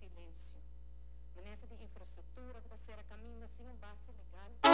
silêncio. Mas nessa de infraestrutura, que vai ser a caminho assim, uma base legal.